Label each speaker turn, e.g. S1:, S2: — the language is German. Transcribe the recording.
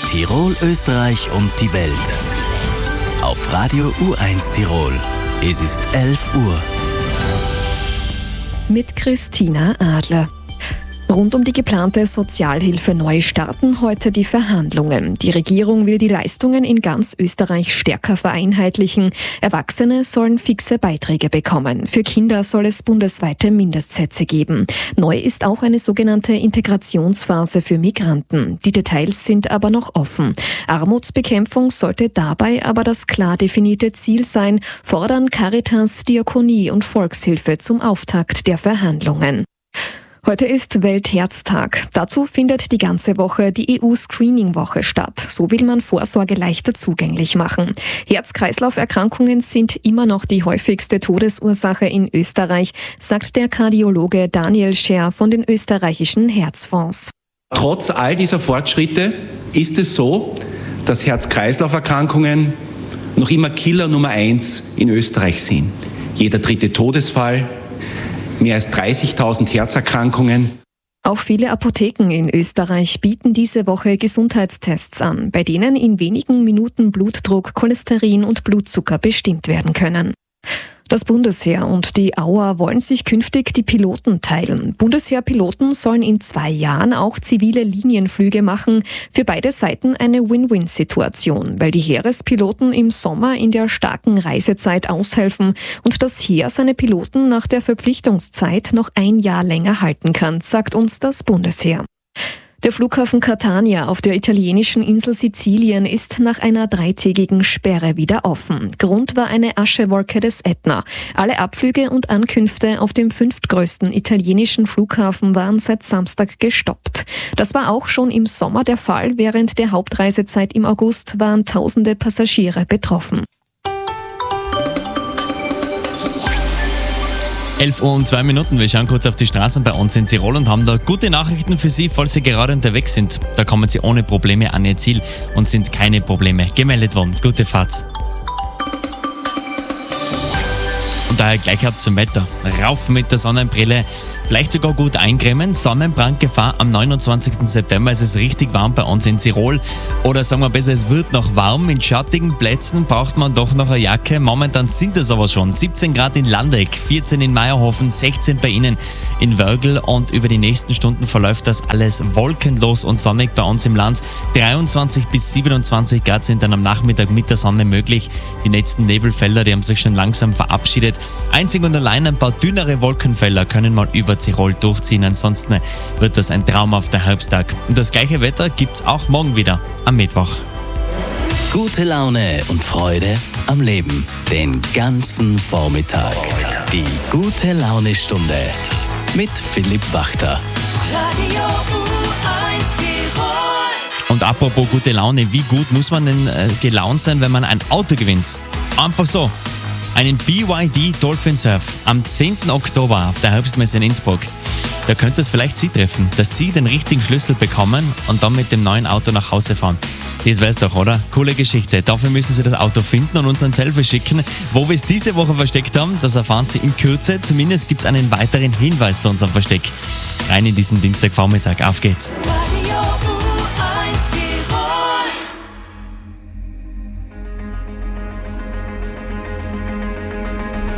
S1: Tirol, Österreich und die Welt. Auf Radio U1 Tirol. Es ist 11 Uhr.
S2: Mit Christina Adler. Rund um die geplante Sozialhilfe neu starten heute die Verhandlungen. Die Regierung will die Leistungen in ganz Österreich stärker vereinheitlichen. Erwachsene sollen fixe Beiträge bekommen. Für Kinder soll es bundesweite Mindestsätze geben. Neu ist auch eine sogenannte Integrationsphase für Migranten. Die Details sind aber noch offen. Armutsbekämpfung sollte dabei aber das klar definierte Ziel sein, fordern Caritas, Diakonie und Volkshilfe zum Auftakt der Verhandlungen. Heute ist Weltherztag. Dazu findet die ganze Woche die EU-Screening-Woche statt. So will man Vorsorge leichter zugänglich machen. Herz-Kreislauf-Erkrankungen sind immer noch die häufigste Todesursache in Österreich, sagt der Kardiologe Daniel Scher von den österreichischen Herzfonds.
S3: Trotz all dieser Fortschritte ist es so, dass Herz-Kreislauf-Erkrankungen noch immer Killer Nummer 1 in Österreich sind. Jeder dritte Todesfall, mehr als 30.000 Herzerkrankungen.
S2: Auch viele Apotheken in Österreich bieten diese Woche Gesundheitstests an, bei denen in wenigen Minuten Blutdruck, Cholesterin und Blutzucker bestimmt werden können. Das Bundesheer und die AUA wollen sich künftig die Piloten teilen. Bundesheerpiloten sollen in 2 Jahren auch zivile Linienflüge machen. Für beide Seiten eine Win-Win-Situation, weil die Heerespiloten im Sommer in der starken Reisezeit aushelfen und das Heer seine Piloten nach der Verpflichtungszeit noch 1 Jahr länger halten kann, sagt uns das Bundesheer. Der Flughafen Catania auf der italienischen Insel Sizilien ist nach einer 3-tägigen Sperre wieder offen. Grund war eine Aschewolke des Ätna. Alle Abflüge und Ankünfte auf dem 5. größten italienischen Flughafen waren seit Samstag gestoppt. Das war auch schon im Sommer der Fall. Während der Hauptreisezeit im August waren tausende Passagiere betroffen.
S4: 11 Uhr und 2 Minuten. Wir schauen kurz auf die Straßen bei uns in Tirol und haben da gute Nachrichten für Sie, falls Sie gerade unterwegs sind. Da kommen Sie ohne Probleme an Ihr Ziel und sind keine Probleme gemeldet worden. Gute Fahrt. Und daher gleich ab zum Wetter. Rauf mit der Sonnenbrille. Vielleicht sogar gut eincremen. Sonnenbrandgefahr am 29. September. Es ist richtig warm bei uns in Tirol. Oder sagen wir besser, es wird noch warm. In schattigen Plätzen braucht man doch noch eine Jacke. Momentan sind es aber schon 17 Grad in Landeck, 14 in Meierhofen, 16 bei Ihnen in Wörgl. Und über die nächsten Stunden verläuft das alles wolkenlos und sonnig bei uns im Land. 23 bis 27 Grad sind dann am Nachmittag mit der Sonne möglich. Die letzten Nebelfelder, die haben sich schon langsam verabschiedet. Einzig und allein ein paar dünnere Wolkenfelder können mal über Tirol durchziehen. Ansonsten wird das ein traumhafter Herbsttag. Und das gleiche Wetter gibt's auch morgen wieder am Mittwoch.
S1: Gute Laune und Freude am Leben. Den ganzen Vormittag. Die gute Laune-Stunde mit Philipp Wachter.
S5: Radio U1 Tirol.
S4: Und apropos gute Laune, wie gut muss man denn gelaunt sein, wenn man ein Auto gewinnt? Einfach so. Einen BYD Dolphin Surf am 10. Oktober auf der Herbstmesse in Innsbruck. Da könnte es vielleicht Sie treffen, dass Sie den richtigen Schlüssel bekommen und dann mit dem neuen Auto nach Hause fahren. Das wär's doch, oder? Coole Geschichte. Dafür müssen Sie das Auto finden und uns ein Selfie schicken. Wo wir es diese Woche versteckt haben, das erfahren Sie in Kürze. Zumindest gibt's einen weiteren Hinweis zu unserem Versteck. Rein in diesen Dienstagvormittag. Auf geht's.
S5: Radio